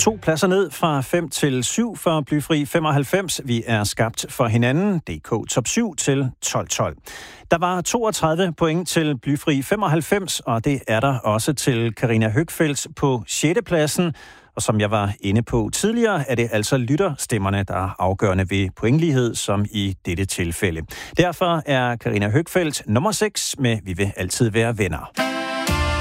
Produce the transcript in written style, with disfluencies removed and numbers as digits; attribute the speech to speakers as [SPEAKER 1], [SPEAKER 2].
[SPEAKER 1] 2 pladser ned fra 5 til 7 for blyfri 95. Vi er skabt for hinanden. DK top 7 til 12-12. Der var 32 point til blyfri 95, og det er der også til Karina Høgfeldt på 6. pladsen. Og som jeg var inde på tidligere, er det altså lytterstemmerne, der er afgørende ved pointlighed, som i dette tilfælde. Derfor er Karina Høgfeldt nummer 6 med Vi vil altid være venner.